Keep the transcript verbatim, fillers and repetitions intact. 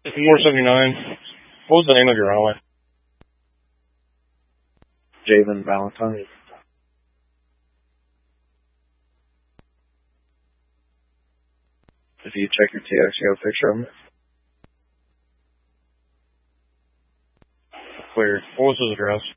four seventy-nine. What was the name of your runaway? Javen Valentine. If you check your T X, you have a picture of him. Clear. What was his address?